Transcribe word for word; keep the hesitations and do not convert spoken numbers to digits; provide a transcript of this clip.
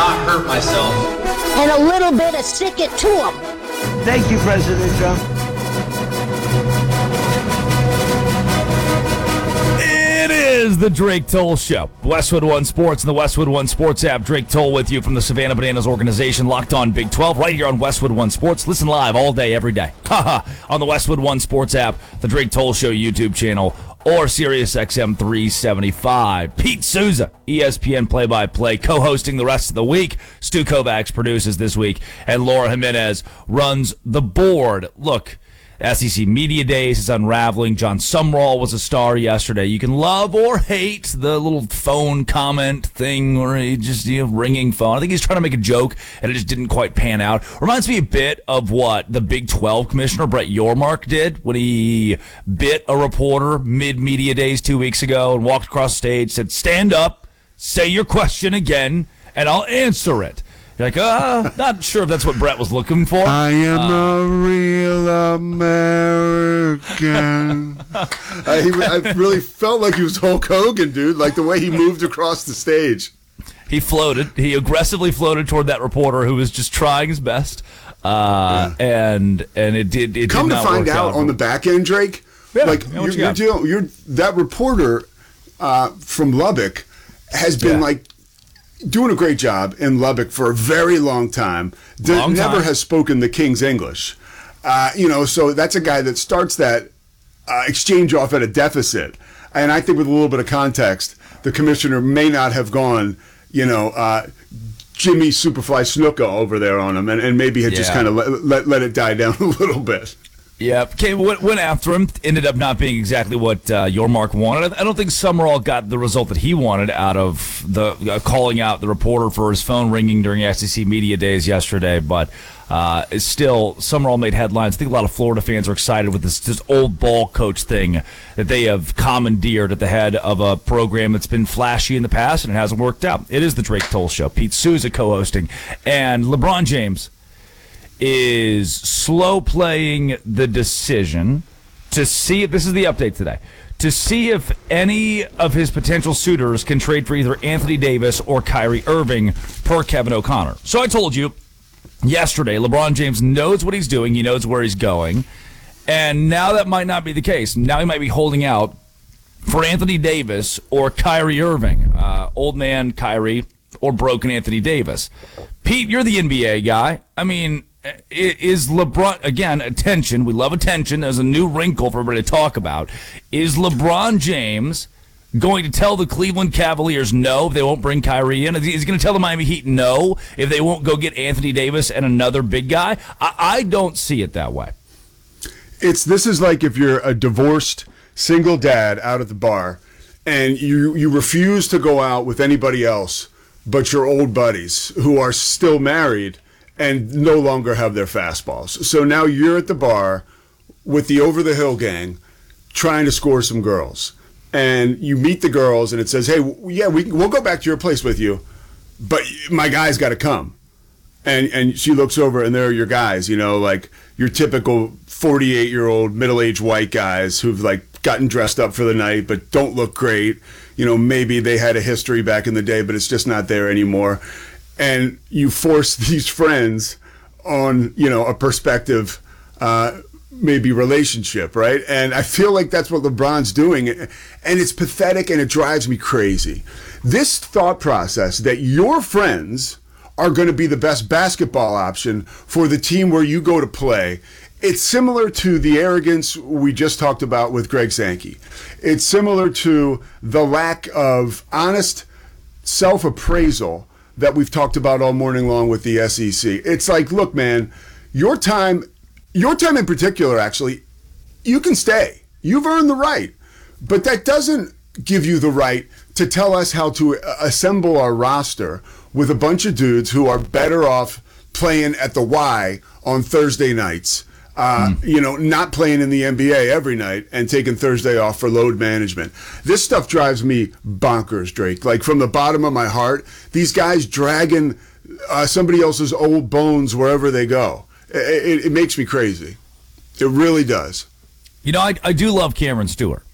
not hurt myself. And a little bit of stick it to them. Thank you, President Trump. It is the Drake Toll Show. Westwood One Sports and the Westwood One Sports app. Drake Toll with you from the Savannah Bananas organization, Locked On Big twelve, right here on Westwood One Sports. Listen live all day, every day. Haha, on the Westwood One Sports app, the Drake Toll Show YouTube channel, or Sirius X M three seventy-five. Pete Souza, E S P N play-by-play, co-hosting the rest of the week. Stu Kovacs produces this week, and Laura Jimenez runs the board. Look, S E C Media Days is unraveling. John Sumrall was a star yesterday. You can love or hate the little phone comment thing where he just, you know, ringing phone. I think he's trying to make a joke, and it just didn't quite pan out. Reminds me a bit of what the Big twelve commissioner, Brett Yormark, did when he bit a reporter mid-Media Days two weeks ago and walked across the stage, said, "Stand up, say your question again, and I'll answer it." You're like, uh, not sure if that's what Brett was looking for. I am uh, a real American. uh, he, I really felt like he was Hulk Hogan, dude, like the way he moved across the stage. He floated. He aggressively floated toward that reporter who was just trying his best. Uh, yeah. And and it did it Come did to not find work out, out on the back end, Drake, yeah, like yeah, you're, you you're, dealing, you're that reporter uh, from Lubbock has been yeah. like doing a great job in Lubbock for a very long time. D- long never time. has spoken the King's English. Uh, you know, so that's a guy that starts that uh, exchange off at a deficit. And I think with a little bit of context, the commissioner may not have gone, you know, uh, Jimmy Superfly Snuka over there on him, and, and maybe had yeah. just kind of let, let, let it die down a little bit. Yeah, came, went, went after him. Ended up not being exactly what uh, Yormark wanted. I don't think Summerall got the result that he wanted out of the uh, calling out the reporter for his phone ringing during S E C Media Days yesterday. But uh, it's still, Summerall made headlines. I think a lot of Florida fans are excited with this, this old ball coach thing that they have commandeered at the head of a program that's been flashy in the past and it hasn't worked out. It is the Drake Toll Show. Pete Souza co-hosting. And LeBron James is slow playing the decision to see if, this is the update today, to see if any of his potential suitors can trade for either Anthony Davis or Kyrie Irving, per Kevin O'Connor. So I told you yesterday, LeBron James knows what he's doing, he knows where he's going, and now that might not be the case. Now he might be holding out for Anthony Davis or Kyrie Irving, uh, old man Kyrie or broken Anthony Davis. Pete, you're the N B A guy. I mean, is LeBron, again, attention, we love attention, there's a new wrinkle for everybody to talk about. Is LeBron James going to tell the Cleveland Cavaliers no if they won't bring Kyrie in? Is he going to tell the Miami Heat no if they won't go get Anthony Davis and another big guy? I, I don't see it that way. It's This is like if you're a divorced single dad out at the bar and you, you refuse to go out with anybody else but your old buddies who are still married and no longer have their fastballs. So now you're at the bar with the Over the Hill gang trying to score some girls. And you meet the girls and it says, hey, yeah, we, we'll go back to your place with you, but my guy's got to come. And and she looks over and they're your guys, you know, like your typical forty-eight-year-old middle-aged white guys who've like gotten dressed up for the night but don't look great. You know, maybe they had a history back in the day, but it's just not there anymore. And you force these friends on, you know, a prospective, uh, maybe relationship, right? And I feel like that's what LeBron's doing. And it's pathetic and it drives me crazy. This thought process that your friends are going to be the best basketball option for the team where you go to play, it's similar to the arrogance we just talked about with Greg Sankey. It's similar to the lack of honest self-appraisal that we've talked about all morning long with the S E C. It's like, look, man, your time, your time in particular, actually, you can stay. You've earned the right. But that doesn't give you the right to tell us how to assemble our roster with a bunch of dudes who are better off playing at the Y on Thursday nights. Uh, mm. You know, not playing in the N B A every night and taking Thursday off for load management. This stuff drives me bonkers, Drake. Like, from the bottom of my heart, these guys dragging uh, somebody else's old bones wherever they go. It, it, it makes me crazy. It really does. You know, I, I do love Cameron Stewart.